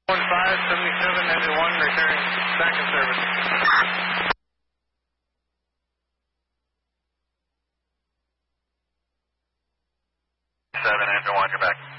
1577, engine 1, returning back in service. 7, engine 1, you're back.